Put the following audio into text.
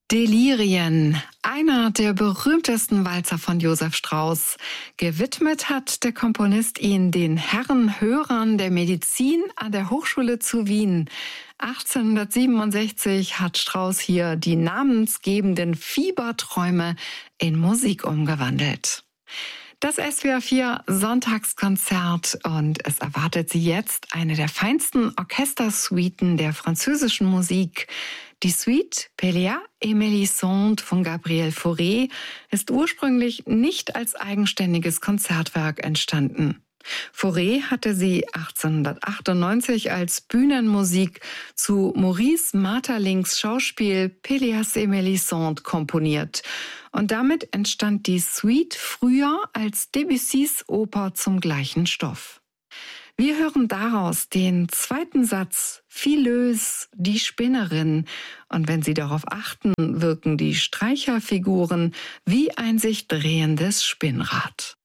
Delirien, einer der berühmtesten Walzer von Josef Strauss. Gewidmet hat der Komponist ihn den Herren Hörern der Medizin an der Hochschule zu Wien. 1867 hat Strauss hier die namensgebenden Fieberträume in Musik umgewandelt. Das SWR 4 Sonntagskonzert, und es erwartet Sie jetzt eine der feinsten Orchestersuiten der französischen Musik. Die Suite Pelléas et Mélisande von Gabriel Fauré ist ursprünglich nicht als eigenständiges Konzertwerk entstanden. Fauré hatte sie 1898 als Bühnenmusik zu Maurice Maeterlinck's Schauspiel Pelléas et Mélisande komponiert. Und damit entstand die Suite früher als Debussys Oper zum gleichen Stoff. Wir hören daraus den zweiten Satz, Fileuse, die Spinnerin. Und wenn Sie darauf achten, wirken die Streicherfiguren wie ein sich drehendes Spinnrad.